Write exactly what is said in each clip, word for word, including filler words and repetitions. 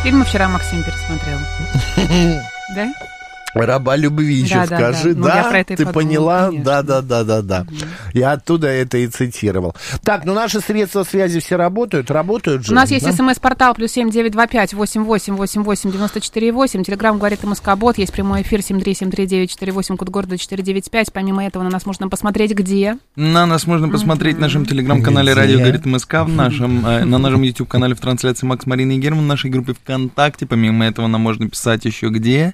Фильмы вчера Максим пересмотрел. Да? Раба любви еще да, скажи, да, да. да? Ну, я про Ты это поняла? подумала, Да, да, да, да, да. Угу. Я оттуда это и цитировал. Так, ну наши средства связи все работают, работают же. У нас есть да? смс-портал плюс семь девять два пять восемь восемь восемь восемь девяносто четыре восемь. Телеграм говорит МСК-бот. Есть прямой эфир семь три семь три девять четыре восемь, код города четыре девять пять. Помимо этого на нас можно посмотреть где? На нас можно посмотреть mm-hmm. в нашем телеграм-канале Где? «Радио говорит МСК», в нашем, э, на нашем YouTube-канале в трансляции Макс, Марина и Герман, в нашей группе ВКонтакте. Помимо этого нам можно писать еще где?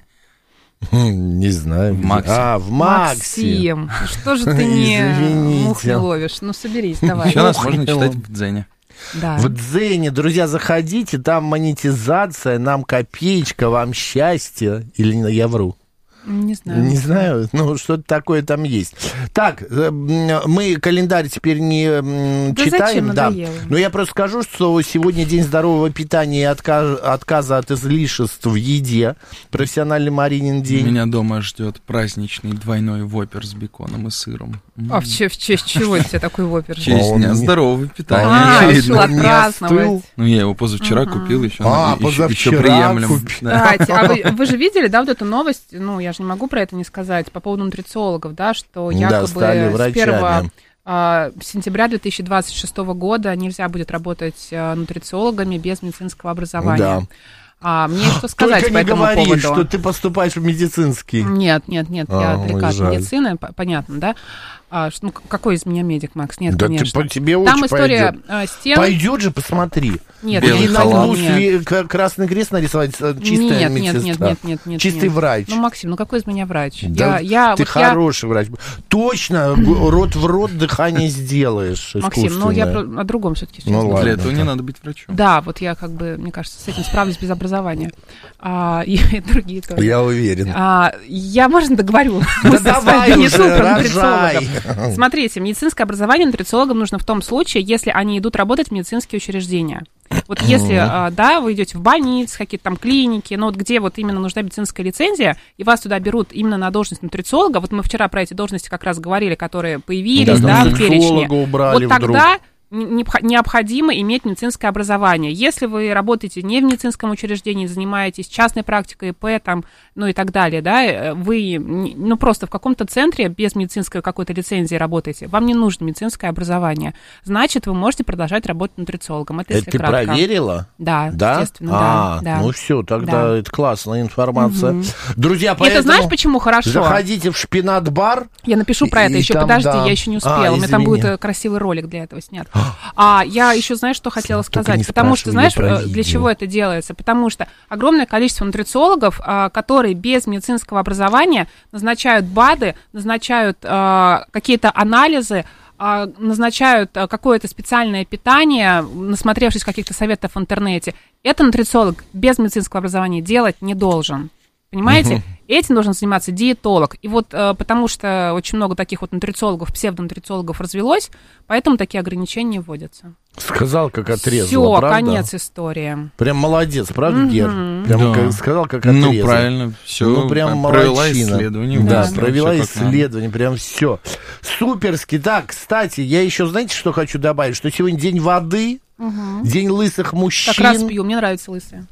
Не знаю. В Максе. А, в Максе. Максим, что же ты не мух не ловишь? Ну, соберись, давай. Еще нас можно читать в Дзене. Да. В Дзене, друзья, заходите, там монетизация, нам копеечка, вам счастье. Или я вру? Не знаю. Не знаю, ну что-то такое там есть. Так, мы календарь теперь не да читаем, зачем? да. Надоело. Но я просто скажу, что сегодня день здорового питания и отказ, отказа от излишеств в еде. Профессиональный Маринин день. Меня дома ждет праздничный двойной вопер с беконом и сыром. А в честь, в честь чего тебе такой вопер? В честь дня здорового питания. А, очевидно. решил отпраздновать. Ну, я его позавчера купил, еще, А, еще, еще позавчера приемлем. купил. Да. Кстати, а вы, вы же видели, да, вот эту новость, ну, я же не могу про это не сказать, по поводу нутрициологов, да, что якобы стали с первого врачами. а, сентября две тысячи двадцать шестого года нельзя будет работать а, нутрициологами без медицинского образования. Да. А, мне что сказать Только по не этому говори, поводу? что ты поступаешь в медицинский. Нет, нет, нет, А, я ой, далека от жаль. медицины, п- понятно, да? А, что, ну, к- какой из меня медик, Макс? Нет, Да конечно. ты, по тебе Там очень история пойдет. а, с тем... Пойдет же, посмотри. Нет, Белый И нет, на халат. лбу нет. све- к- красный крест нарисовать, э, чистая нет, нет, медсестра. нет, нет, нет, нет, Чистый нет. врач. Ну, Максим, ну какой из меня врач? Да я, я, ты вот я... хороший врач. Точно, г- рот в рот дыхание сделаешь. Максим, ну я искусственное. про- о другом все-таки сейчас Ну, говорю. ладно. Для этого не надо быть врачом. Да, вот я как бы, мне кажется, с этим справлюсь без образования. А, и, и другие тоже. Я уверен. А, я, можно, договорю? Да давай уже, рожай. Смотрите, медицинское образование нутрициологам нужно в том случае, если они идут работать в медицинские учреждения. Вот если, а, да, вы идете в больницы, какие-то там клиники, но вот где вот именно нужна медицинская лицензия, и вас туда берут именно на должность нутрициолога, вот мы вчера про эти должности как раз говорили, которые появились, да, Да, в перечне. сексолога убрали Вот вдруг. тогда необходимо иметь медицинское образование. Если вы работаете не в медицинском учреждении, занимаетесь частной практикой, ИП, там, ну и так далее, да, вы, ну, просто в каком-то центре без медицинской какой-то лицензии работаете, вам не нужно медицинское образование. Значит, вы можете продолжать работать нутрициологом. Это, Это если ты кратко. проверила? Да, Да? естественно, а, да, да. ну все, тогда Да. это классная информация. Угу. Друзья, И поэтому это знаешь, почему хорошо? заходите в шпинат-бар. Я напишу про это И еще, там, подожди, да. я еще не успела. А, У меня там извини. будет э, красивый ролик для этого снят. А я еще, знаешь, что хотела Только сказать? не Потому что, спрашивай, знаешь, я про э, для видео. чего это делается? Потому что огромное количество нутрициологов, а, которые без медицинского образования назначают БАДы, назначают а, какие-то анализы, а, назначают а, какое-то специальное питание, насмотревшись каких-то советов в интернете. Это нутрициолог без медицинского образования делать не должен. Понимаете? Этим должен заниматься диетолог. И вот э, потому что очень много таких вот нутрициологов, псевдонутрициологов развелось, поэтому такие ограничения вводятся. Сказал, как отрезал. Все, правда? конец истории. Прям молодец, правда, Мгм. Гер? Прям Да. как, сказал, как отрезал. Ну, правильно, все. Ну, прям провела молодчина. исследование. Да, Да. всё, провела всё как надо. исследование, прям все. Суперски. Так, кстати, я еще, знаете, что хочу добавить? Что сегодня день воды, Мгм. день лысых мужчин. Как раз пью, мне нравятся лысые.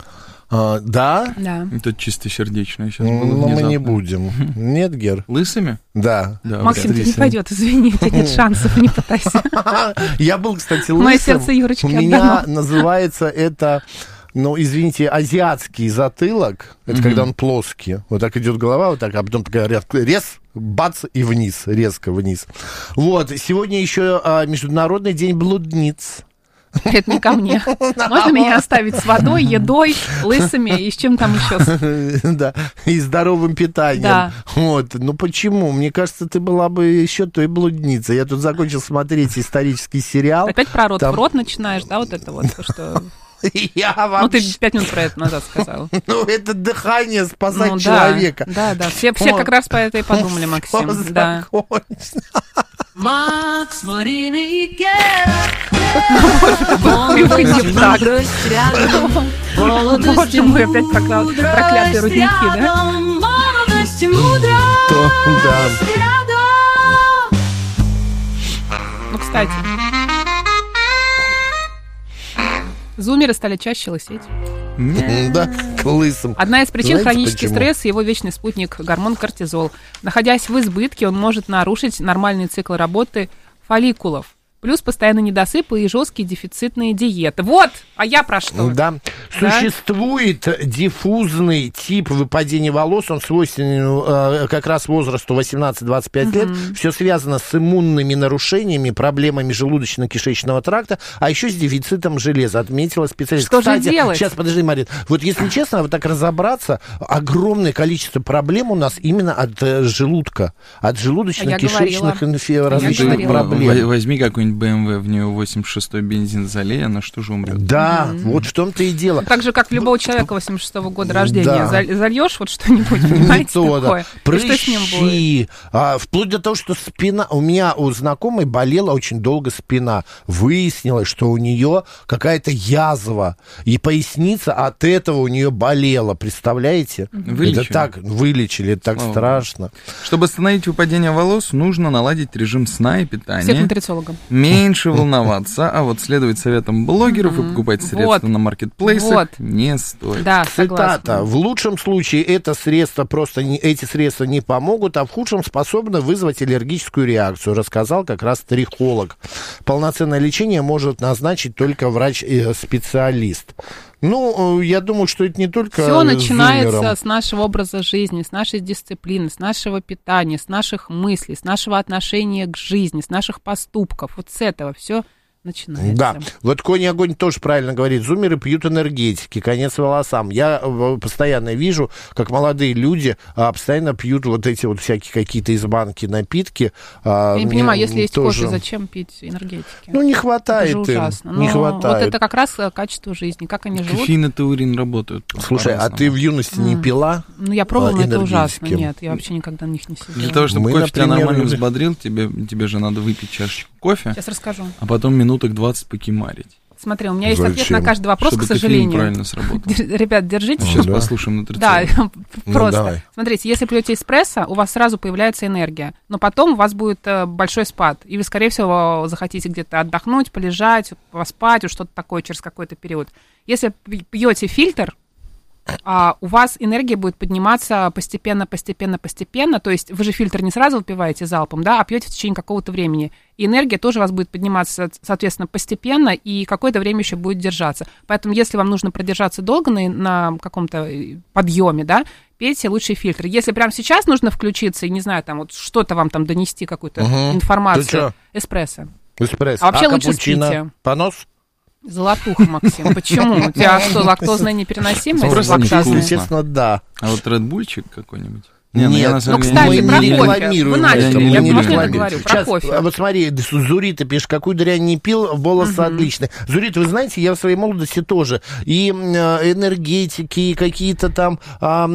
А, да? Да. Это чистосердечное сейчас было Но мы внезапно. не будем. Нет, Гер? Лысыми? Да. Да. Максим, вряд ты ли. не пойдет, извини, у тебя нет шансов, не пытайся. Я был, кстати, лысым. Мое сердце Юрочки У меня отдано. называется это, ну, извините, азиатский затылок. Это Мгм. когда он плоский. Вот так идет голова, вот так, а потом такая рез, рез, бац, и вниз, резко вниз. Вот, сегодня еще а, Международный день блудниц. Это не ко мне. Можно меня оставить с водой, едой, лысыми и с чем там еще? Да, и здоровым питанием. Да. Вот, ну почему? Мне кажется, ты была бы еще той блудницей. Я тут закончил смотреть исторический сериал. Опять про рот Там- в рот начинаешь, да, вот это вот, то, что... Я Ну, ты вообще... пять минут про это назад сказал. Ну, это дыхание спасать Ну, да, человека. Да, да, все, все Вот. как раз по это и подумали, Максим. Всё Да. закончено. Макс, Марина и Гер. Кривой депутат. Мудрость рядом, молодость Боже и мой, опять прокля- мудрость проклятые рудники, да? рядом, молодость и мудрость То, да. рядом. Ну, кстати, зумеры стали чаще лысеть. Да, к лысым. Одна из причин Знаете, хронический почему? стресс и его вечный спутник гормон кортизол. Находясь в избытке, он может нарушить нормальный цикл работы фолликулов. Плюс постоянный недосып и жесткие дефицитные диеты. Вот! А я про что? Да. Существует диффузный тип выпадения волос, он свойственен э, как раз возрасту восемнадцать-двадцать пять лет. Все связано с иммунными нарушениями, проблемами желудочно-кишечного тракта, а еще с дефицитом железа, отметила специалист. Что Кстати, же делать? Сейчас, подожди, Марин. Вот если честно, вот так разобраться, огромное количество проблем у нас именно от э, желудка, от желудочно-кишечных инфи- различных говорила. проблем. Возьми какой-нибудь бэ эм вэ, в нее восемьдесят шестой бензин залей, она что же умрет? Да, вот в том-то и дело. Так же, как любого человека восемьдесят шестого года рождения. Да. Заль- Зальешь вот что-нибудь, понимаете, То, да. такое? И что с ним будет? Прыщи, а, вплоть до того, что спина... У меня у знакомой болела очень долго спина. Выяснилось, что у нее какая-то язва. И поясница от этого у нее болела. Представляете? Вылечили. Это так, вылечили, это так Слава страшно. Чтобы остановить выпадение волос, нужно наладить режим сна и Всех питания, нутрициологов. меньше волноваться, а вот следовать советам блогеров и покупать средства Вот. на маркетплейсах Вот. не стоит. Да, Цитата. согласна. В лучшем случае это средство просто не, эти средства не помогут, а в худшем способны вызвать аллергическую реакцию, рассказал как раз трихолог. Полноценное лечение может назначить только врач-специалист. Ну, я думаю, что это не только Все с начинается зумером. с нашего образа жизни, с нашей дисциплины, с нашего питания, с наших мыслей, с нашего отношения к жизни, с наших поступков. Вот с этого все начинается. Да, вот Кони Огонь тоже правильно говорит, зумеры пьют энергетики, конец волосам. Я э, постоянно вижу, как молодые люди а, постоянно пьют вот эти вот всякие какие-то из банки напитки. А, Я не мне понимаю, если есть тоже... кофе, зачем пить энергетики? Ну, не хватает Это же им, ужасно. не Но хватает. вот это как раз э, качество жизни, как они живут. Кофеин и таурин работают. Слушай, а ты в юности не пила? Ну, я пробовала, но это ужасно. энергетики? Нет, я вообще никогда на них не сидела. Для того, чтобы Мы, кофе тебя например, нормально люди- взбодрил, тебе, тебе же надо выпить чашечку кофе, Сейчас расскажу. а потом минуток двадцать покимарить, Смотри, у меня есть ответ Зачем? на каждый вопрос, чтобы к кофеин сожалению. правильно сработал. Дер- Ребят, держите. Сейчас да. послушаем Да, нутрициолога. Ну, просто. давай. Смотрите, если пьете эспрессо, у вас сразу появляется энергия, но потом у вас будет э, большой спад, и вы, скорее всего, захотите где-то отдохнуть, полежать, поспать, вот что-то такое через какой-то период. Если пи- пьете фильтр, а, у вас энергия будет подниматься постепенно, постепенно, постепенно, то есть вы же фильтр не сразу выпиваете залпом, да, а пьете в течение какого-то времени, и энергия тоже у вас будет подниматься, соответственно, постепенно, и какое-то время еще будет держаться. Поэтому, если вам нужно продержаться долго на, на каком-то подъеме, да, пейте лучший фильтр. Если прямо сейчас нужно включиться и, не знаю, там вот что-то вам там донести, какую-то Мгм. информацию, Ты чё? эспрессо. Эспрессо. А вообще лучше капучино? спите. Понос? Золотуха, Максим. Почему? У тебя что, лактозная непереносимость? Просто Лактазная? невкусно. Естественно, да. А вот редбульчик какой-нибудь? Нет, ну, я на Ну, самом деле кстати, не- про мы не не- кофе. рекламируем Вы начали, это, мы я не просто это рекламируем. говорю, про Сейчас, кофе. а вот смотри, Зурита пишет, какую дрянь не пил, волосы отличные. Зурит, вы знаете, я в своей молодости тоже и э, энергетики, и какие-то там а,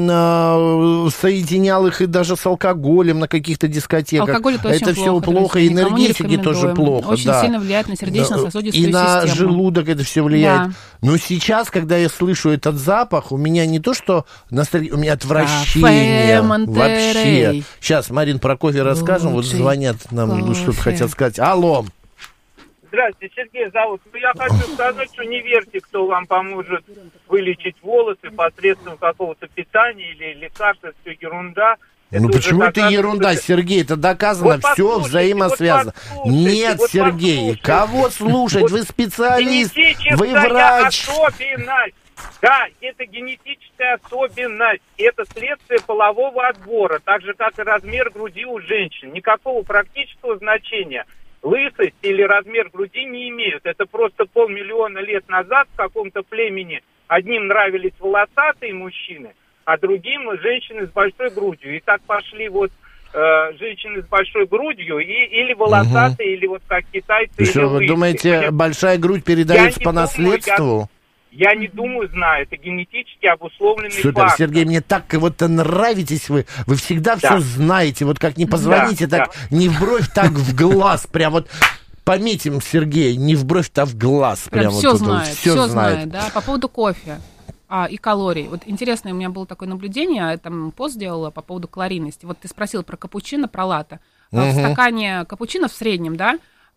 а, соединял их и даже с алкоголем на каких-то дискотеках. Алкоголь это очень это все плохо, друзья, никому не энергетики тоже рекомендуем. плохо. Очень да. сильно влияет на сердечно-сосудистую И на систему. желудок это все влияет. Да. Но сейчас, когда я слышу этот запах, у меня не то, что ностальгия, у меня отвращение. Кафе Монтерей. Вообще. Сейчас, Марин, про кофе расскажем. Вот Лучший звонят нам, ну, что-то кофе. хотят сказать. Алло. Здравствуйте, Сергей зовут. Ну, я хочу сказать, что не верьте, кто вам поможет вылечить волосы посредством какого-то питания или лекарства, все ерунда. Это Ну уже почему это доказано, ерунда, что- Сергей? Это доказано, Вот все послушайте, взаимосвязано. вот послушайте, Нет, вот Сергей, послушайте. кого слушать? Вот Вы специалист, вы Генетическая врач. особенность. Да, это генетическая особенность. Это следствие полового отбора, так же, как и размер груди у женщин. Никакого практического значения лысость или размер груди не имеют. Это просто полмиллиона лет назад в каком-то племени одним нравились волосатые мужчины, а другим женщины с большой грудью. И так пошли вот э, женщины с большой грудью и, или волосатые, или вот как китайцы. Вы или что, вы лысые. думаете, большая грудь передается не по думаю, наследству? Я не думаю, знаю. Это генетически обусловленный Супер, факт. Сергей, мне так вот нравитесь вы. Вы всегда Да. все знаете. Вот как не позвоните, Да, так не в бровь, так в глаз. Прям вот пометим, Сергей, не в бровь, так в глаз. Прям Прям все вот это вот знает, всё все знает. знает, да. По поводу кофе а, и калорий. Вот интересное у меня было такое наблюдение, я там пост сделала по поводу калорийности. Вот ты спросил про капучино, про латте. А В Мгм. стакане капучино в среднем, да,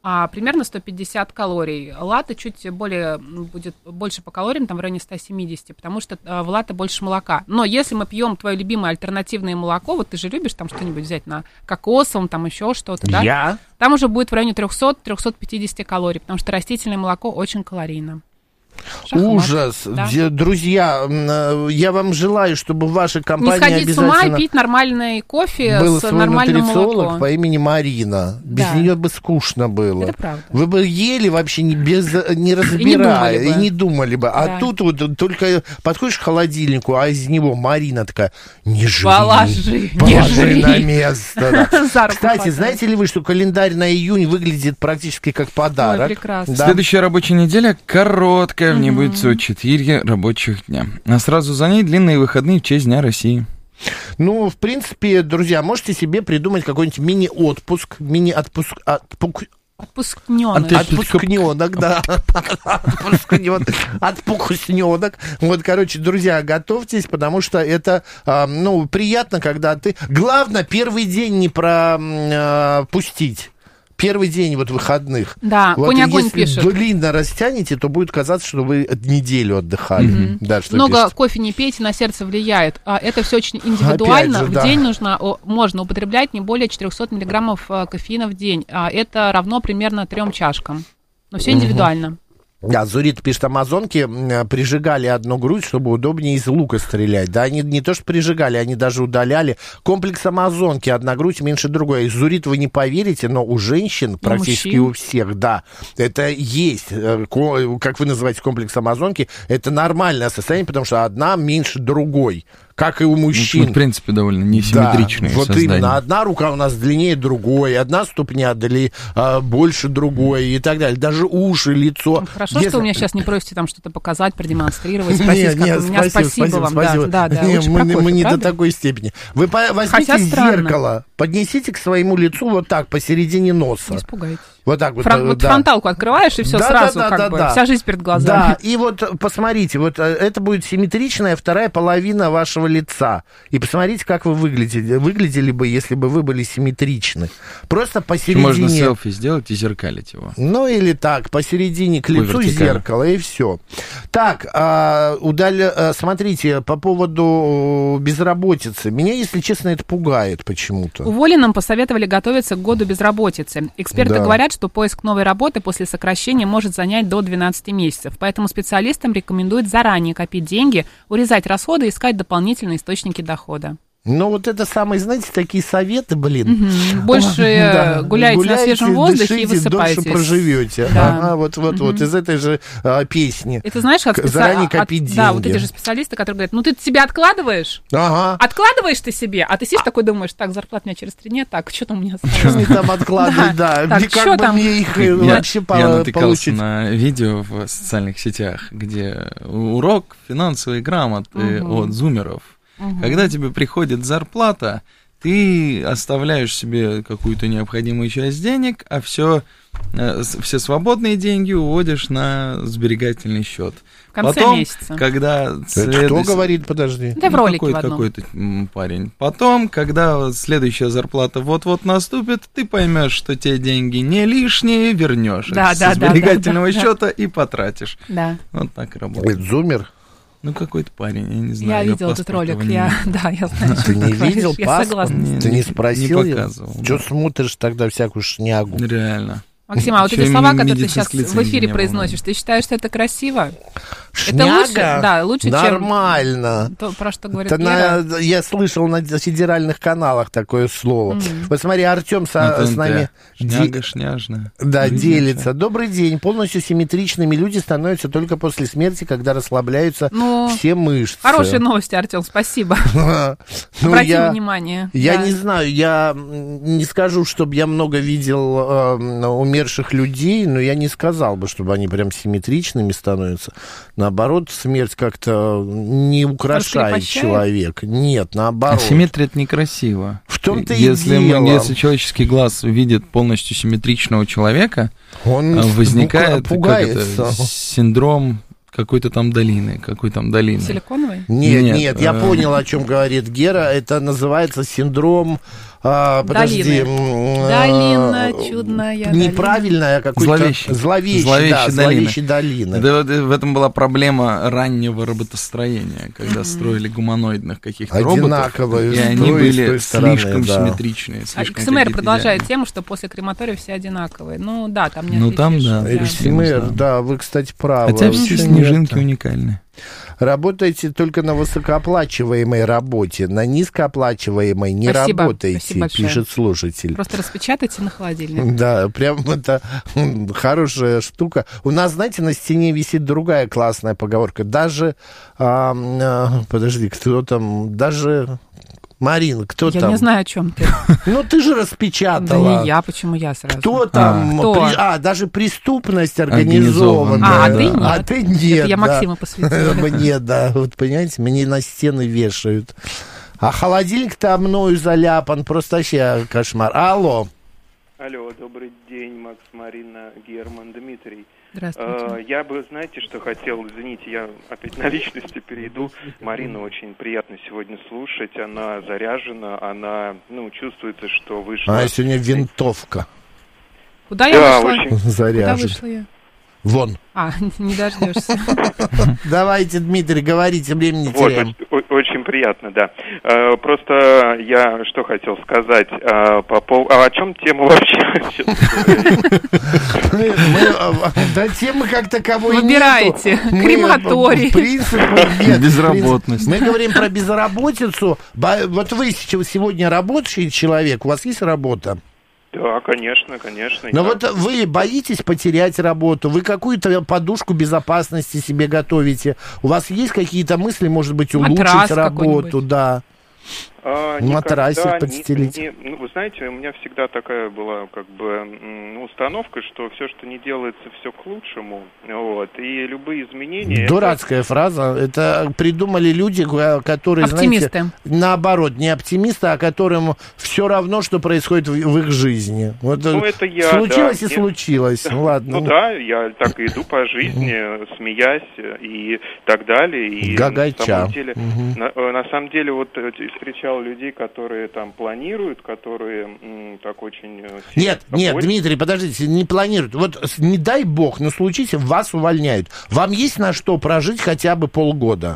а, примерно сто пятьдесят калорий. Латте чуть более, будет больше по калориям, там в районе сто семьдесят, потому что а, в латте больше молока. Но если мы пьем твое любимое альтернативное молоко, вот ты же любишь там что-нибудь взять на кокосовом, там еще что-то, да? Я? Там уже будет в районе триста - триста пятьдесят калорий, потому что растительное молоко очень калорийно. Шахмат. Ужас. Да. Д- Друзья, я вам желаю, чтобы в вашей компании Не сходить с ума и обязательно пить нормальный кофе был с свой нормальным нутрициолог молоком. по имени Марина. Без Да. нее бы скучно было. Это правда. Вы бы ели вообще не, без, не разбирая, думали и бы. не думали бы. А Да. тут вот только подходишь к холодильнику, а из него Марина такая, не жри, Положи, не положи жри. на место. Да. За руку Кстати, хватает. знаете ли вы, что календарь на июнь выглядит практически как подарок? Ой, прекрасно. Да. Следующая рабочая неделя короткая, в ней будет всего четыре рабочих дня. А сразу за ней длинные выходные в честь Дня России. Ну, в принципе, друзья, можете себе придумать какой-нибудь мини-отпуск, мини-отпуск... Отпук... Отпускнёнок. Отпускнёнок, да. Отпускнёнок. Отпускнёнок. Вот, короче, друзья, готовьтесь, потому что это, а, ну, приятно, когда ты... Главное, первый день не пропустить. Первый день вот выходных. Да, вот Конь-огонь если пишет. длинно растянете, то будет казаться, что вы неделю отдыхали. Мгм. Да, что Много пишет. кофе не пейте, на сердце влияет. А это все очень индивидуально. Опять же, в да. день нужно, о, можно употреблять не более четыреста миллиграммов а, кофеина в день. А это равно примерно трем чашкам. Но все индивидуально. Да, Зурит пишет, амазонки м, прижигали одну грудь, чтобы удобнее из лука стрелять. Да, они не то что прижигали, они даже удаляли. Комплекс амазонки, одна грудь меньше другой. Зурит, вы не поверите, но у женщин, практически мужчин? у всех, да, это есть. Э, ко- Как вы называете комплекс амазонки, это нормальное состояние, потому что одна меньше другой. Как и у мужчин. Ну, в принципе, довольно несимметричные Да, вот создания. именно. Одна рука у нас длиннее другой, одна ступня дали, а, больше другой и так далее. Даже уши, лицо. Хорошо, Если- что вы мне сейчас не просите там что-то показать, продемонстрировать, Не, спросить, как не, у меня. Спасибо, вам. Да, спасибо. да, да. Не, Лучше мы, про не- кофе, мы не правда? до такой степени. Вы по- возьмите Хотя странно. зеркало, поднесите к своему лицу вот так, посередине носа. Не испугайтесь. Вот так вот. Фрон- э, вот да. фронталку открываешь, и все Да, сразу, да, да, как да, бы, да. вся жизнь перед глазами. Да, и вот посмотрите, вот э, это будет симметричная вторая половина вашего лица. И посмотрите, как вы выглядели, выглядели бы, если бы вы были симметричны. Просто посередине... Можно селфи сделать и зеркалить его. Ну, или так, посередине к По лицу вертикали. зеркало, и все. Так, а, удали- а, смотрите, по поводу безработицы. Меня, если честно, это пугает почему-то. Уволенным посоветовали готовиться к году безработицы. Эксперты Да. говорят, что поиск новой работы после сокращения может занять до двенадцати месяцев. Поэтому специалистам рекомендуют заранее копить деньги, урезать расходы и искать дополнительные источники дохода. Ну, вот это самые, знаете, такие советы, блин. Мгм. Больше Да. гуляйте на свежем воздухе и дышите, высыпайтесь. дольше проживете. Да. Ага, вот, вот, вот из этой же а, песни. Это знаешь, как К- специа- заранее от- копить Да, деньги. вот эти же специалисты, которые говорят, ну ты себя откладываешь, Ага. откладываешь ты себе, а ты сидишь такой думаешь, так, зарплата у меня через три дня, так, что там у меня Что осталось? мне там откладывать, да. Так, Мне чё как бы там? мне их э, Я, вообще по- я натыкался получить. на видео в социальных сетях, где урок финансовой грамоты Мгм. от зумеров. Мгм. Когда тебе приходит зарплата, ты оставляешь себе какую-то необходимую часть денег, а все, все свободные деньги уводишь на сберегательный счет. В конце Потом, месяца. когда Это кто следующий- говорит, подожди? Да в ролике какой-то, в одном. какой-то м, парень. Потом, когда вот следующая зарплата вот-вот наступит, ты поймешь, что те деньги не лишние, вернешь их Да, со да, да, сберегательного да, да. счета и потратишь. Да. Вот так и работает. Это зумер? Ну, какой-то парень, я не знаю. Я видел этот паспорта ролик, его не я, видел. да, я знаю, что Ты не говоришь, видел я паспорт? согласна. Не, Ты не не спросил? показывал, Что да. смотришь тогда всякую шнягу? Реально. Максим, а вот Ещё эти и слова, которые ты медицинской сейчас в лицензии эфире не было, произносишь, ты считаешь, что это красиво? Шняга? Это лучше, да, лучше, чем Нормально. то, про что говорит Это Гера. на- я слышал на федеральных каналах такое слово. Мгм. Вот смотри, Артем со- На с ТНТ. нами де- Шняга, шняжная. да, Видите? делится. Добрый день. Полностью симметричными люди становятся только после смерти, когда расслабляются Ну, все мышцы. хорошие новости, Артем, спасибо. Ну, Обрати я- внимание. Я Да. не знаю, я м, не скажу, чтобы я много видел э, умерших людей, но я не сказал бы, чтобы они прям симметричными становятся. Наоборот, смерть как-то не украшает Раскрепощает? человека. Нет, наоборот. Симметрия — это некрасиво. В том-то и если, мы- дело. если человеческий глаз видит полностью симметричного человека, Он а, возникает пугается. как это, синдром какой-то там долины. Какой там долины? Силиконовый? Нет, Нет, нет, я э, понял, о чем говорит Гера. Это называется синдром... А, подожди. Долины. Долина чудная. Неправильная, а какой-то... Зловещий. Зловещий, Зловещей да, долины. зловещей долины. Да, вот в этом была проблема раннего роботостроения, когда строили гуманоидных каких-то Одинаковые, роботов, и с они той и с были той стороны, слишком да. симметричные. Слишком икс эм эр какие-то продолжает идеальные. тему, что после крематория все одинаковые. Ну да, там не Ну, там, отличишь. да. икс эм эр, да, вы, кстати, правы. Хотя все Очень снежинки это. уникальны. Работаете только на высокооплачиваемой работе, на низкооплачиваемой не Спасибо, работаете, спасибо большое. пишет слушатель. Просто распечатайте на холодильник. Да, прям это м, хорошая штука. У нас, знаете, на стене висит другая классная поговорка. Даже, а, а, подожди, кто там, даже... Марин, кто Я там? не знаю, о чем ты. Ну, ты же Да распечатала. не я, почему я сразу? Кто там? Кто? При- А, даже преступность организованная. А, а да. ты нет. А ты нет, Это я да. Максима посвятила. Мне, да, вот понимаете, мне на стены вешают. А холодильник-то мною заляпан, просто вообще кошмар. Алло. Алло, добрый день, Макс, Марина, Герман, Дмитрий. Здравствуйте. Э, Я бы, знаете, что хотел, извините, я опять на личности перейду. Марину очень приятно сегодня слушать, она заряжена, она, ну, чувствуется, что вышла... А сегодня винтовка Куда Да, я вышла? очень. Куда заряжена. вышла я? Вон. А, не дождешься. Давайте, Дмитрий, говорите, времени не Вот, теряем. очень, о- очень приятно, да. Э, Просто я что хотел сказать э, по поводу... А о чем тема вообще? честно говоря? Мы, да темы как таковой нету. Выбирайте. Мы, Крематорий. в принципе, нет. Безработность. Мы говорим про безработицу. Ба- Вот вы сейчас сегодня работающий человек, у вас есть работа? Да, конечно, конечно. Но я- вот вы боитесь потерять работу, вы какую-то подушку безопасности себе готовите. У вас есть какие-то мысли, может быть, улучшить Матрас работу, какой-нибудь. да. А, Матрасик никогда подстелить. не- не- ну, вы знаете, у меня всегда такая была как бы м, установка, что все, что не делается, все к лучшему. Вот. И любые изменения... это- Дурацкая фраза. Это придумали люди, ко- которые, Оптимисты. знаете, наоборот, не оптимисты, а которым все равно, что происходит в, в их жизни. Вот, Ну, это я, случилось да. и случилось. Ну, ладно. Ну да, я так и иду по жизни, смеясь и так далее. И Гагача. на самом деле, Мгм. на, э, на самом деле вот э, встречал людей, которые там планируют, которые м, так очень... э, сильно Нет, нет, борются. Дмитрий, подождите, не планируют. Вот с- не дай бог, но случится, вас увольняют. Вам есть на что прожить хотя бы полгода?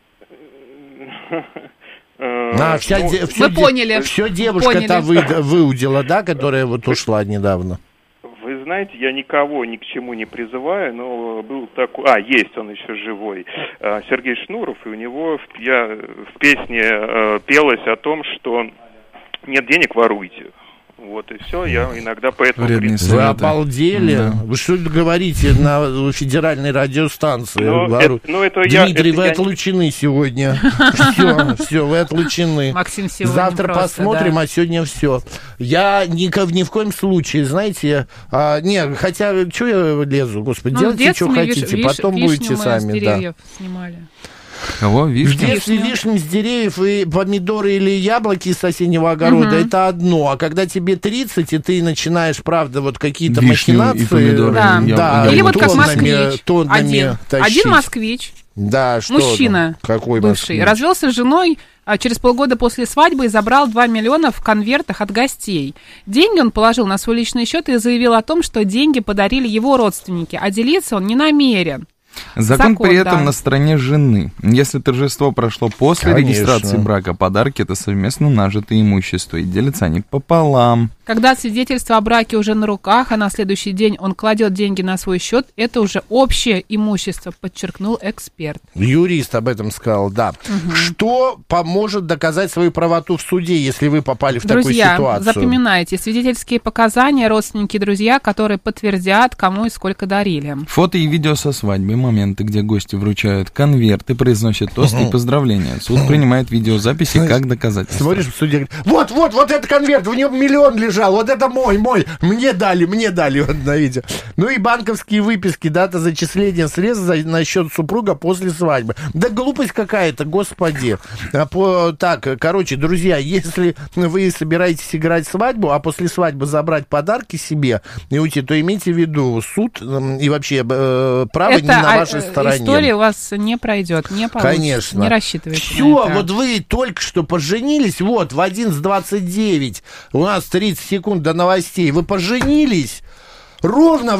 Э, На, вся ну, де- всё Мы поняли. Все девушка-то Поняли. вы, выудила, да, которая вот ушла недавно? Вы знаете, я никого ни к чему не призываю, но был такой... А, есть он еще живой. э, Сергей Шнуров, и у него в, я, в песне э, пелось о том, что нет денег, воруйте. Вот, и все, я иногда по этому Вредные принципу... Вы Советы. обалдели? Да. Вы что говорите на федеральной радиостанции? Ну, Вору- это- ну, это я- Дмитрий, это вы я не- отлучены сегодня. Все, все, вы отлучены. Максим сегодня Завтра просто, посмотрим, да. а сегодня все. Я ни, ко- ни в коем случае, знаете, а, не, хотя, что я лезу, господи, Ну, в делайте, детстве что мы виш- хотите, виш- потом вишню будете мы с сами, да. деревьев снимали. Кого? В Вишня? детстве Вишню. вишню с деревьев и помидоры или яблоки из соседнего огорода, Мгм. это одно. А когда тебе тридцать, и ты начинаешь, правда, вот какие-то Вишню и махинации... помидоры. Да. Я- да, я Или вот как тоннами, москвич. тоннами Один. тащить. Один москвич, Да, что мужчина, там? Какой бывший, москвич? развелся с женой а, через полгода после свадьбы и забрал два миллиона в конвертах от гостей. Деньги он положил на свой личный счет и заявил о том, что деньги подарили его родственники, а делиться он не намерен. Закон, Закон, при этом да. на стороне жены. Если торжество прошло после Конечно. регистрации брака, подарки — это совместно нажитое имущество, и делятся они пополам. Когда свидетельство о браке уже на руках, а на следующий день он кладет деньги на свой счет, это уже общее имущество, подчеркнул эксперт. Юрист об этом сказал, да. Что поможет доказать свою правоту в суде, если вы попали в Друзья, такую ситуацию? запоминайте, свидетельские показания, родственники, друзья, которые подтвердят, кому и сколько дарили. Фото и видео со свадьбы, моменты, где гости вручают конверты, произносят тосты и поздравления. Суд принимает видеозаписи как доказательство. Смотришь в суде, говорит, вот, вот, вот этот конверт, в нем миллион лежит, лежал. Вот это мой, мой. Мне дали, мне дали. Вот на видео. Ну и банковские выписки, дата зачисления средств за, на счет супруга после свадьбы. Да глупость какая-то, господи. А по, так, короче, друзья, если вы собираетесь играть свадьбу, а после свадьбы забрать подарки себе и уйти, то имейте в виду, суд и вообще э, право это, не на а, вашей стороне. История у вас не пройдет, не получится. Конечно. Не рассчитывайте. Все, вот вы только что поженились, вот, в одиннадцать двадцать девять, у нас тридцать секунд до новостей, вы поженились, ровно